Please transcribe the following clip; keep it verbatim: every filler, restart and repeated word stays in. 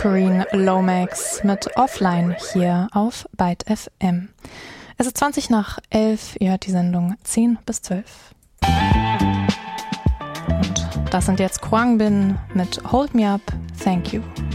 Corrine Lomax mit Offline hier auf Byte F M. Es ist zwanzig nach elf, ihr hört die Sendung zehn bis zwölf. Und das sind jetzt Khruangbin mit Hold Me Up, Thank You.